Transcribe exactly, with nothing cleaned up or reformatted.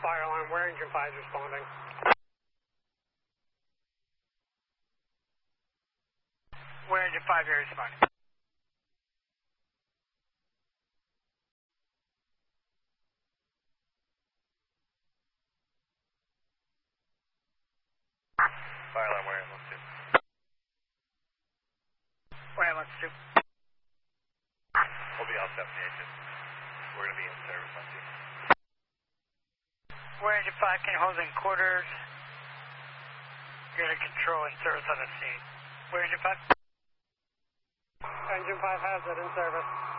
Fire alarm, where engine five is responding? Where engine five is responding? Fire alarm, where ambulance two? Where ambulance two? We'll be all set for the engine. We're going to be in service on two. Where engine five can hold in quarters. You're going to control and service on the scene. Where engine five? Engine five has it in service.